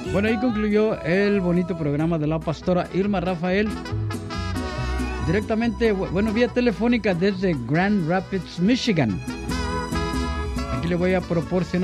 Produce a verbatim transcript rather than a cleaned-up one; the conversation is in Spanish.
Bueno, ahí concluyó el bonito programa de la pastora Irma Rafael. Directamente, bueno, vía telefónica desde Grand Rapids, Michigan. Aquí le voy a proporcionar